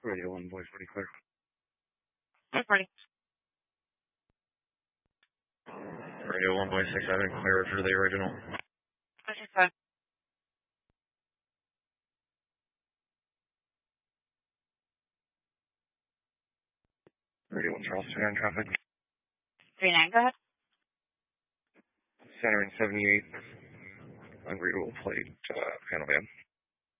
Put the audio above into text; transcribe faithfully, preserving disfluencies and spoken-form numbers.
Radio one, voice pretty clear. Hey, Freddie. Radio one, voice six seven, clear for the original. What's your phone? Radio one, Charleston on traffic. three nine, go ahead. Center in seventy-eight. Unreadable plate, uh, panel van.